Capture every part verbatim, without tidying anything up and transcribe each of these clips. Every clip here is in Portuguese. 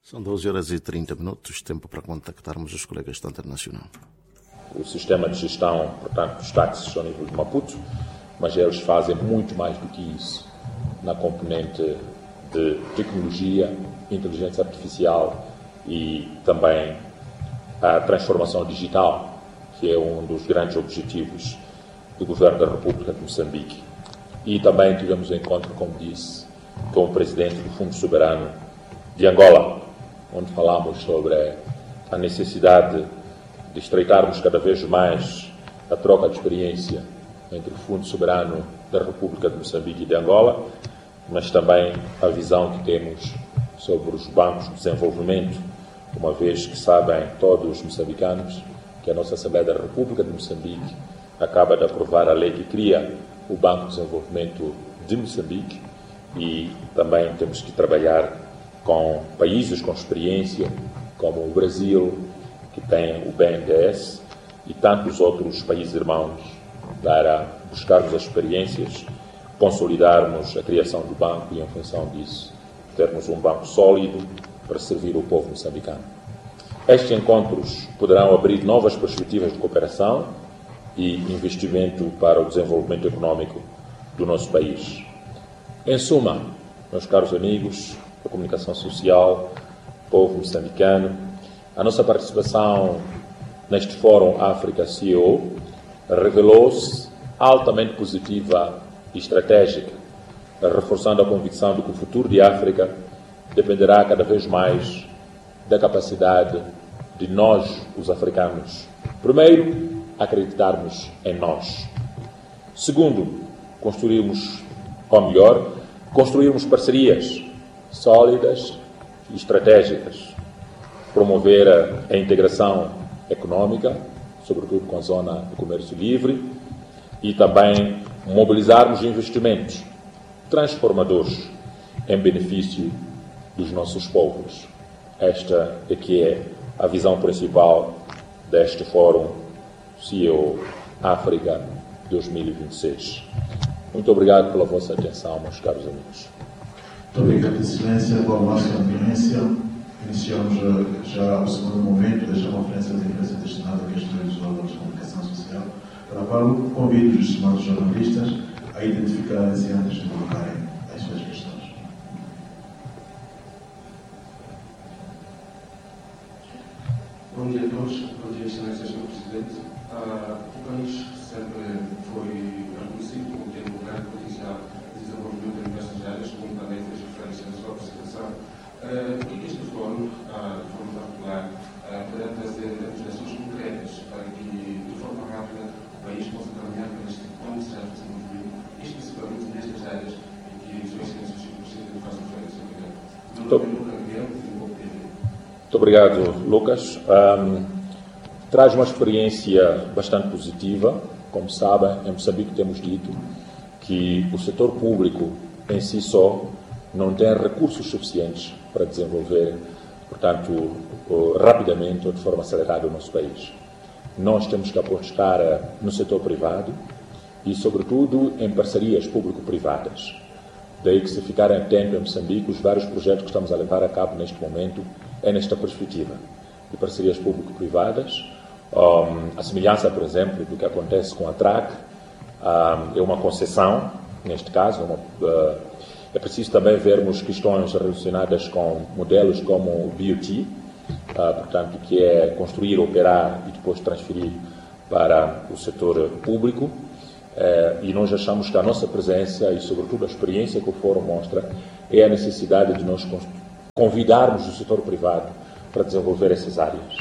São doze horas e trinta minutos, tempo para contactarmos os colegas da Internacional. O sistema de gestão, portanto, dos táxis ao nível de Maputo, mas eles fazem muito mais do que isso na componente de tecnologia, inteligência artificial e também a transformação digital, que é um dos grandes objetivos do Governo da República de Moçambique. E também tivemos um encontro, como disse, com o presidente do Fundo Soberano de Angola, onde falamos sobre a necessidade de estreitarmos cada vez mais a troca de experiência entre o Fundo Soberano da República de Moçambique e de Angola, mas também a visão que temos sobre os bancos de desenvolvimento, uma vez que sabem todos os moçambicanos que a nossa Assembleia da República de Moçambique acaba de aprovar a lei que cria o Banco de Desenvolvimento de Moçambique e também temos que trabalhar com países com experiência, como o Brasil, que tem o B N D E S, e tantos outros países irmãos, para buscarmos as experiências, consolidarmos a criação do banco e, em função disso, termos um banco sólido para servir o povo moçambicano. Estes encontros poderão abrir novas perspectivas de cooperação e investimento para o desenvolvimento econômico do nosso país. Em suma, meus caros amigos da comunicação social, povo moçambicano, a nossa participação neste Fórum África C E O revelou-se altamente positiva e estratégica, reforçando a convicção de que o futuro de África dependerá cada vez mais da capacidade de nós, os africanos, primeiro, acreditarmos em nós. Segundo, construirmos, ou melhor, construirmos parcerias sólidas e estratégicas, promover a, a integração econômica, sobretudo com a zona de comércio livre, e também mobilizarmos investimentos transformadores em benefício dos nossos povos. Esta é que é a visão principal deste Fórum C E O África dois mil e vinte e seis. Muito obrigado pela vossa atenção, meus caros amigos. Muito obrigado, Excelência. Boa noite, audiência. Iniciamos já o segundo momento desta conferência de imprensa destinada a questões dos órgãos de comunicação social, para a qual convido os estimados jornalistas a identificarem-se antes de colocarem as suas questões. Bom dia a todos. Bom dia, Excelência, senhor Presidente. Uh, o país sempre foi reconhecido como tendo um grande potencial de desenvolvimento em diversas áreas, como também fez referência na sua apresentação. Uh, e que este fórum, uh, de forma particular, uh, poderá trazer demonstrações concretas para que, de forma rápida, o país possa caminhar para este plano de desenvolvimento, especificamente nestas áreas em que a sua Excelência, senhor Presidente, faz referência. Obrigado. Muito obrigado, Lucas. Um, traz uma experiência bastante positiva. Como sabem, em Moçambique temos dito que o setor público em si só não tem recursos suficientes para desenvolver, portanto, rapidamente ou de forma acelerada o nosso país. Nós temos que apostar no setor privado e, sobretudo, em parcerias público-privadas. Daí que, se ficarem atentos em Moçambique, os vários projetos que estamos a levar a cabo neste momento é nesta perspectiva de parcerias público-privadas. Um, a semelhança, por exemplo, do que acontece com a TRAC, um, é uma concessão, neste caso, uma, uh, é preciso também vermos questões relacionadas com modelos como o B O T, uh, portanto, que é construir, operar e depois transferir para o setor público. Uh, e nós achamos que a nossa presença e, sobretudo, a experiência que o Fórum mostra é a necessidade de nós convidarmos o setor privado para desenvolver essas áreas.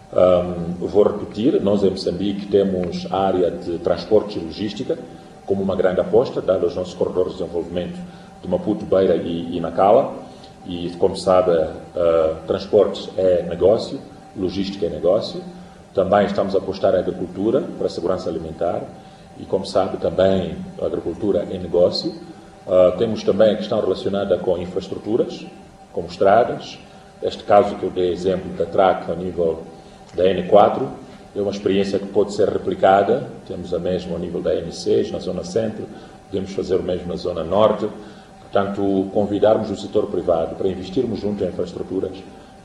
Um, vou repetir, nós em Moçambique temos a área de transporte e logística como uma grande aposta, dado os nossos corredores de desenvolvimento de Maputo, Beira e, e Nacala. E, como sabe, uh, transportes é negócio, logística é negócio. Também estamos a apostar em agricultura para a segurança alimentar. E, como sabe, também a agricultura é negócio. Uh, temos também a questão relacionada com infraestruturas, como estradas. Este caso que eu dei exemplo da TRAC ao nível da N quatro é uma experiência que pode ser replicada. Temos a mesma ao nível da N seis, na zona centro, podemos fazer o mesmo na zona norte. Portanto, convidarmos o setor privado para investirmos junto em infraestruturas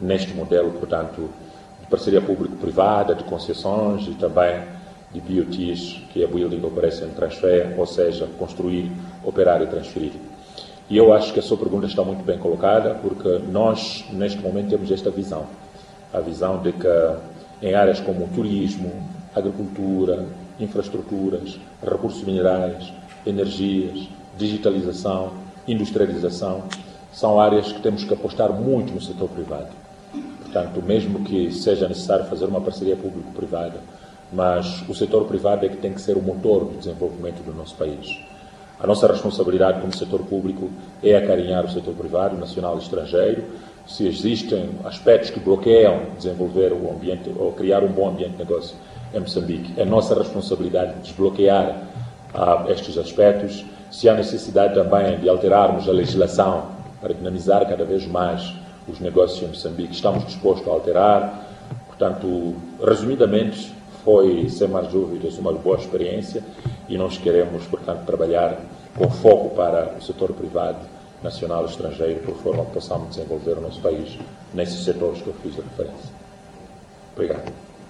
neste modelo, portanto, de parceria público-privada, de concessões e também de B O Ts, que é Building, Operation, Transfer, ou seja, construir, operar e transferir. E eu acho que a sua pergunta está muito bem colocada, porque nós, neste momento, temos esta visão. A visão de que em áreas como turismo, agricultura, infraestruturas, recursos minerais, energias, digitalização, industrialização, são áreas que temos que apostar muito no setor privado. Portanto, mesmo que seja necessário fazer uma parceria público-privada, mas o setor privado é que tem que ser o motor do desenvolvimento do nosso país. A nossa responsabilidade como setor público é acarinhar o setor privado, nacional e estrangeiro. Se existem aspectos que bloqueiam desenvolver o ambiente ou criar um bom ambiente de negócio em Moçambique, é nossa responsabilidade desbloquear ah, estes aspectos. Se há necessidade também de alterarmos a legislação para dinamizar cada vez mais os negócios em Moçambique, estamos dispostos a alterar. Portanto, resumidamente, foi, sem mais dúvidas, uma boa experiência e nós queremos, portanto, trabalhar com foco para o setor privado, nacional e estrangeiro, por forma que possamos desenvolver o nosso país nesses setores que eu fiz a referência. Obrigado.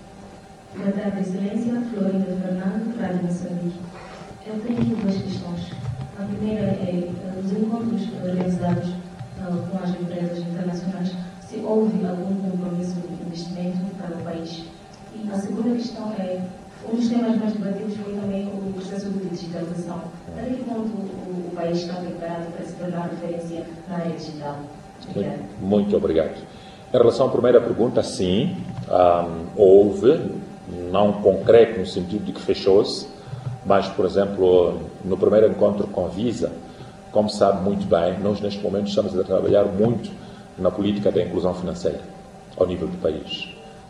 Boa tarde, Excelência. Florinda Fernando, Rádio Moçambique. Eu tenho aqui duas questões. A primeira é, os encontros realizados uh, com as empresas internacionais, se houve algum compromisso de investimento para o país. E a segunda questão é, um dos temas mais debatidos foi também o processo de digitalização. Até que ponto o, o país está preparado para se tornar referência na área digital? Obrigada. Muito, muito obrigado. Em relação à primeira pergunta, sim, um, houve, não concreto no sentido de que fechou-se, mas, por exemplo, no primeiro encontro com a Visa, como sabe muito bem, nós neste momento estamos a trabalhar muito na política da inclusão financeira, ao nível do país.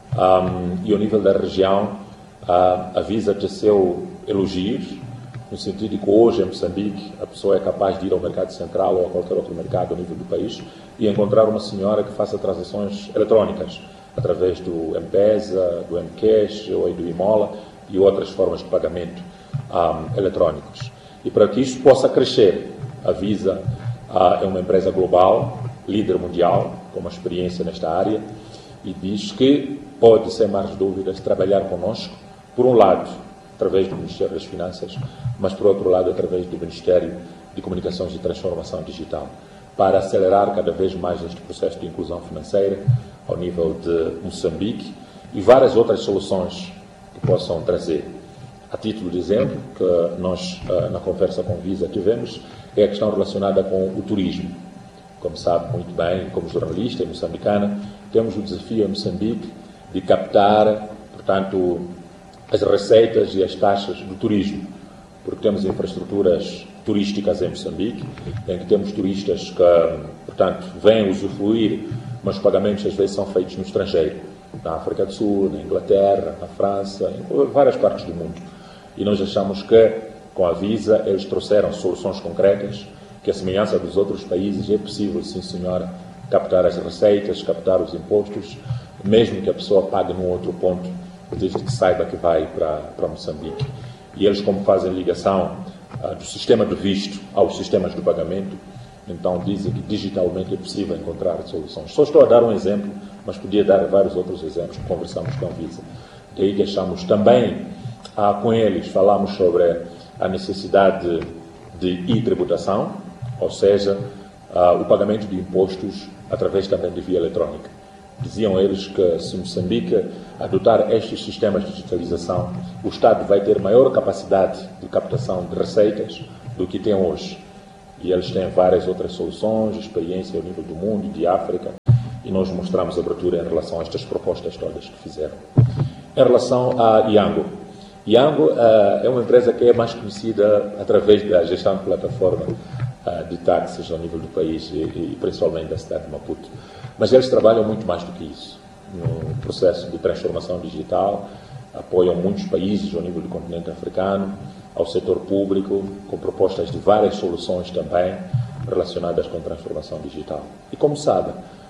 Um, e ao nível da região, a, a Visa teceu elogios, no sentido de que hoje em Moçambique a pessoa é capaz de ir ao mercado central ou a qualquer outro mercado ao nível do país e encontrar uma senhora que faça transações eletrónicas, através do M-Pesa, do M-Cash ou do Imola e outras formas de pagamento um, eletrónicos. E para que isso possa crescer, a Visa uh, é uma empresa global, líder mundial, com uma experiência nesta área, e diz que pode, sem mais dúvidas, trabalhar conosco, por um lado, através do Ministério das Finanças, mas, por outro lado, através do Ministério de Comunicações e Transformação Digital, para acelerar cada vez mais este processo de inclusão financeira ao nível de Moçambique e várias outras soluções que possam trazer. A título de exemplo, que nós, na conversa com Visa, tivemos, é a questão relacionada com o turismo. Como sabe muito bem, como jornalista moçambicana, temos o desafio em Moçambique de captar, portanto, as receitas e as taxas do turismo, porque temos infraestruturas turísticas em Moçambique, em que temos turistas que, portanto, vêm usufruir, mas os pagamentos às vezes são feitos no estrangeiro, na África do Sul, na Inglaterra, na França, em várias partes do mundo. E nós achamos que, com a Visa, eles trouxeram soluções concretas, que a semelhança dos outros países é possível, sim senhora, captar as receitas, captar os impostos, mesmo que a pessoa pague num outro ponto, desde que saiba que vai para, para Moçambique. E eles, como fazem ligação uh, do sistema do visto aos sistemas do pagamento, então dizem que digitalmente é possível encontrar soluções. Só estou a dar um exemplo, mas podia dar vários outros exemplos que conversamos com a Visa. Daí que achamos também, uh, com eles, falamos sobre a necessidade de, de e-tributação, ou seja, uh, o pagamento de impostos através também de via eletrónica. Diziam eles que se Moçambique adotar estes sistemas de digitalização, o Estado vai ter maior capacidade de captação de receitas do que tem hoje. E eles têm várias outras soluções, experiência ao nível do mundo, de África, e nós mostramos abertura em relação a estas propostas todas que fizeram. Em relação a Iango, Iango uh, é uma empresa que é mais conhecida através da gestão de plataforma uh, de táxis ao nível do país e, e principalmente da cidade de Maputo. Mas eles trabalham muito mais do que isso. No processo de transformação digital, apoiam muitos países ao nível do continente africano, ao setor público, com propostas de várias soluções também relacionadas com transformação digital. E como sabe,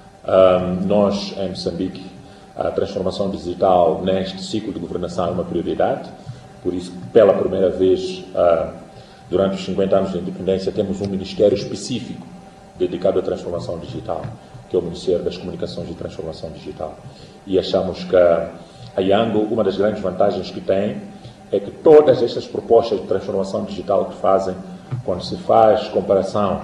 um, nós em Moçambique, a transformação digital neste ciclo de governação é uma prioridade, por isso, pela primeira vez, uh, durante os cinquenta anos de independência, temos um ministério específico dedicado à transformação digital, que é o Ministério das Comunicações e Transformação Digital. E achamos que a Yango, uma das grandes vantagens que tem, é que todas estas propostas de transformação digital que fazem, quando se faz comparação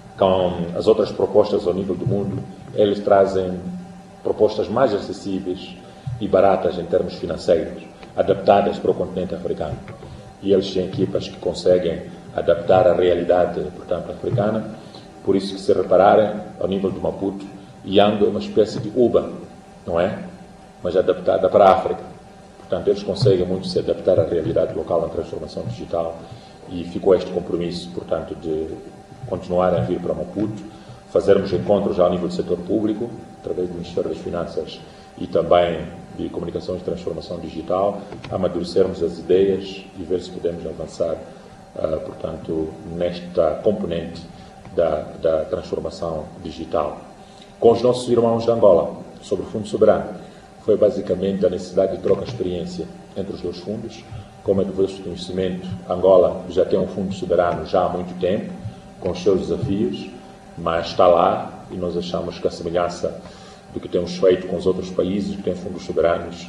com as outras propostas ao nível do mundo, eles trazem propostas mais acessíveis e baratas em termos financeiros, adaptadas para o continente africano. E eles têm equipas que conseguem adaptar a realidade, portanto, africana. Por isso que, se repararem, ao nível do Maputo, Yango é uma espécie de Uber, não é? Mas adaptada para a África. Portanto, eles conseguem muito se adaptar à realidade local na transformação digital, e ficou este compromisso, portanto, de continuar a vir para Maputo, fazermos encontros já ao nível do setor público, através do Ministério das Finanças e também de Comunicações e Transformação Digital, amadurecermos as ideias e ver se podemos avançar, uh, portanto, nesta componente da, da transformação digital. Com os nossos irmãos de Angola, sobre o Fundo Soberano, foi basicamente a necessidade de troca de experiência entre os dois fundos. Como é do vosso conhecimento, Angola já tem um fundo soberano já há muito tempo, com os seus desafios, mas está lá, e nós achamos que a semelhança do que temos feito com os outros países que têm fundos soberanos,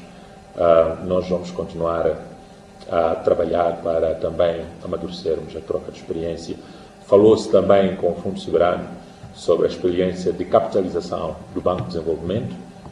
uh, nós vamos continuar a, a trabalhar para também amadurecermos a troca de experiência. Falou-se também com o Fundo Soberano sobre a experiência de capitalização do Banco de Desenvolvimento,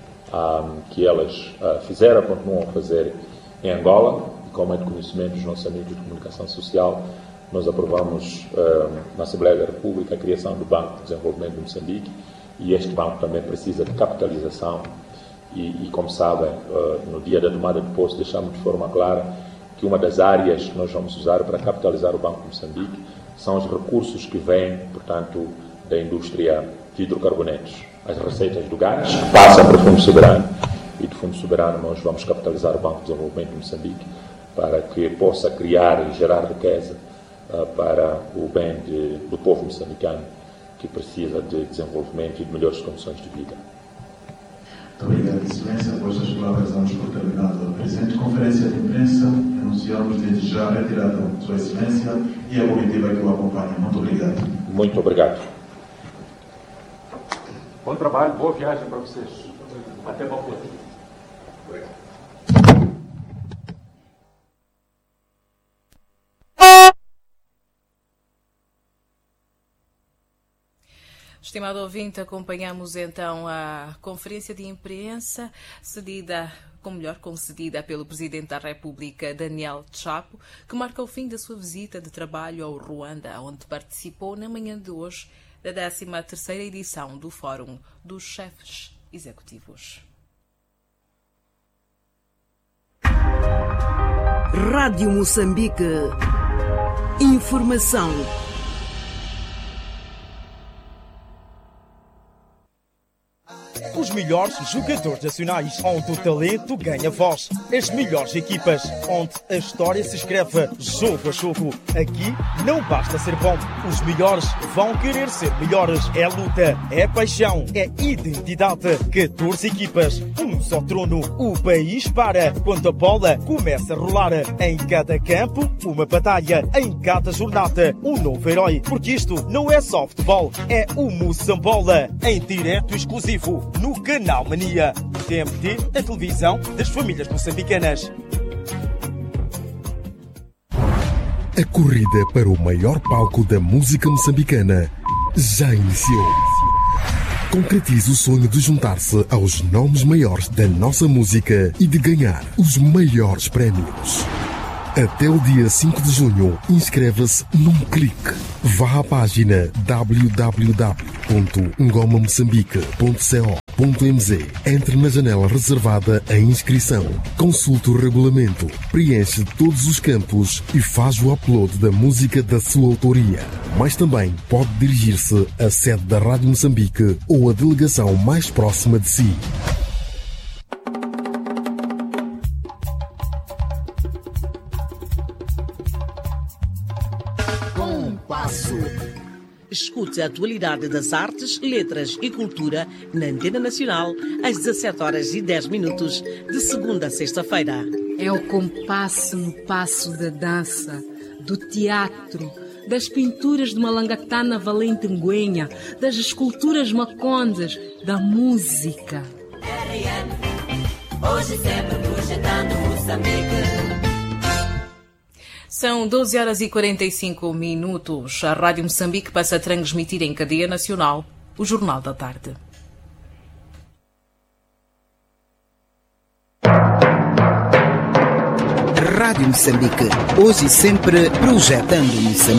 um, que elas uh, fizeram, continuam a fazer em Angola. Como é de conhecimento dos nossos amigos de comunicação social, nós aprovamos uh, na Assembleia da República a criação do Banco de Desenvolvimento de Moçambique, e este banco também precisa de capitalização e, e como sabem, uh, no dia da tomada de posse deixamos de forma clara que uma das áreas que nós vamos usar para capitalizar o Banco de Moçambique são os recursos que vêm, portanto, da indústria de hidrocarbonetos. As receitas do gás passam para o Fundo Soberano, e do Fundo Soberano nós vamos capitalizar o Banco de Desenvolvimento de Moçambique para que possa criar e gerar riqueza uh, para o bem de, do povo moçambicano, que precisa de desenvolvimento e de melhores condições de vida. Muito obrigado, Excelência. Após as palavras, damos por terminado a presente conferência de imprensa. Anunciamos desde já a retirada de Sua Excelência e a comitiva que o acompanha. Muito obrigado. Muito obrigado. Bom trabalho, boa viagem para vocês. Até Maputo. Estimado ouvinte, acompanhamos então a conferência de imprensa cedida, ou melhor, concedida pelo Presidente da República, Daniel Chapo, que marca o fim da sua visita de trabalho ao Ruanda, onde participou na manhã de hoje da décima terceira edição do Fórum dos Chefes Executivos. Rádio Moçambique. Informação. Os melhores jogadores nacionais, onde o talento ganha voz. As melhores equipas, onde a história se escreve jogo a jogo. Aqui não basta ser bom. Os melhores vão querer ser melhores. É luta, é paixão, é identidade. catorze equipas, um só trono. O país para quando a bola começa a rolar. Em cada campo, uma batalha. Em cada jornada, um novo herói. Porque isto não é só futebol, é o Moçambola. Em direto exclusivo, no Canal Mania. T M T, a televisão das famílias moçambicanas. A corrida para o maior palco da música moçambicana já iniciou. Concretize o sonho de juntar-se aos nomes maiores da nossa música e de ganhar os maiores prémios. Até o dia cinco de junho, inscreva-se num clique. Vá à página w w w ponto ngoma moçambique ponto co ponto m z. Entre na janela reservada à inscrição. Consulte o regulamento, preenche todos os campos e faz o upload da música da sua autoria. Mas também pode dirigir-se à sede da Rádio Moçambique ou à delegação mais próxima de si. Escute a atualidade das artes, letras e cultura na Antena Nacional às dezassete horas e dez minutos, de segunda a sexta-feira. É o compasso no passo da dança, do teatro, das pinturas de Malangactana Valente Nguenha, das esculturas macondes, da música. R N, hoje sempre projetando Moçambique. São doze horas e quarenta e cinco minutos. A Rádio Moçambique passa a transmitir em cadeia nacional o Jornal da Tarde. Rádio Moçambique, hoje e sempre projetando Moçambique.